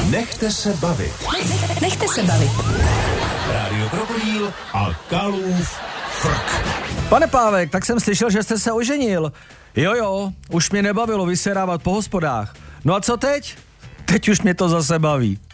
Nechte se bavit. Nechte se bavit. Rádio Krokodýl a Kalův frk. Pane Pávek, tak jsem slyšel, že jste se oženil. Jo, už mě nebavilo vyserávat po hospodách. No a co teď? Teď už mě to zase baví.